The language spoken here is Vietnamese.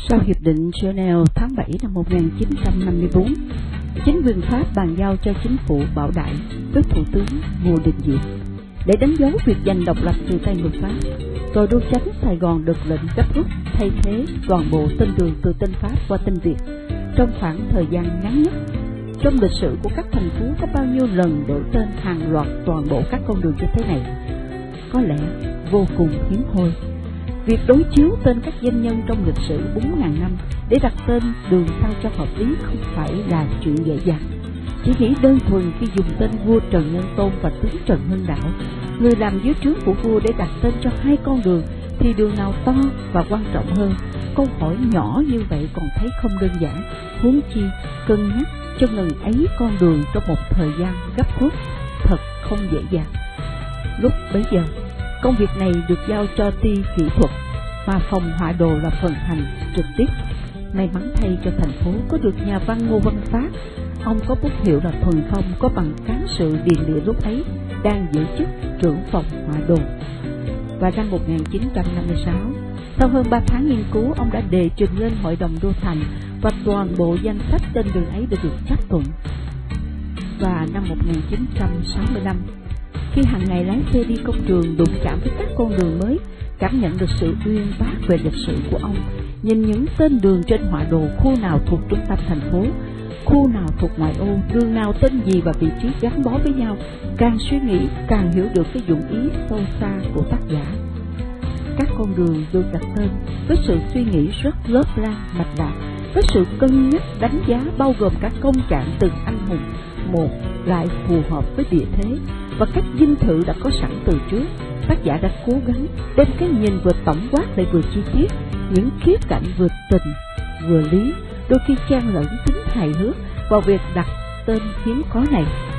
Sau Hiệp định Geneva tháng 7 năm 1954, chính quyền Pháp bàn giao cho chính phủ Bảo Đại với Thủ tướng Ngô Đình Diệm để đánh dấu việc giành độc lập từ tay người Pháp. Tòa đô chánh Sài Gòn được lệnh gấp rút thay thế toàn bộ tên đường từ tên Pháp qua tên Việt trong khoảng thời gian ngắn nhất. Trong lịch sử của các thành phố có bao nhiêu lần đổi tên hàng loạt toàn bộ các con đường như thế này? Có lẽ vô cùng hiếm hoi. Việc đối chiếu tên các danh nhân trong lịch sử 4.000 năm để đặt tên đường sao cho hợp lý không phải là chuyện dễ dàng. Chỉ nghĩ đơn thuần khi dùng tên vua Trần Nhân Tôn và tướng Trần Hưng Đạo, người làm dưới trướng của vua, để đặt tên cho hai con đường, thì đường nào to và quan trọng hơn? Câu hỏi nhỏ như vậy còn thấy không đơn giản, huống chi cân nhắc cho ngần ấy con đường trong một thời gian gấp rút thật không dễ dàng. Lúc bấy giờ, công việc này được giao cho ty kỹ thuật, mà phòng họa đồ là phần hành trực tiếp. May mắn thay cho thành phố có được nhà văn Ngô Văn Phát. Ông có bút hiệu là Thuần Phong, có bằng cán sự Điền Địa lúc ấy, đang giữ chức trưởng phòng họa đồ. Và năm 1956, sau hơn 3 tháng nghiên cứu, ông đã đề trình lên Hội đồng Đô thành và toàn bộ danh sách tên đường ấy đã được chấp thuận. Và năm 1965, khi hàng ngày lái xe đi công trường, đụng chạm với các con đường mới, cảm nhận được sự uyên bác về lịch sử của ông, nhìn những tên đường trên họa đồ, khu nào thuộc trung tâm thành phố, khu nào thuộc ngoại ô, đường nào tên gì và vị trí gắn bó với nhau, càng suy nghĩ càng hiểu được cái dụng ý sâu xa của tác giả. Các con đường được đặt tên với sự suy nghĩ rất lớp lan mạch lạc, với sự cân nhắc đánh giá bao gồm cả công trạng từng anh hùng một, lại phù hợp với địa thế và cách dinh thự đã có sẵn từ trước. Tác giả đã cố gắng đem cái nhìn vừa tổng quát lại vừa chi tiết, những khía cạnh vừa tình vừa lý, đôi khi chen lẫn tính hài hước vào việc đặt tên hiếm có này.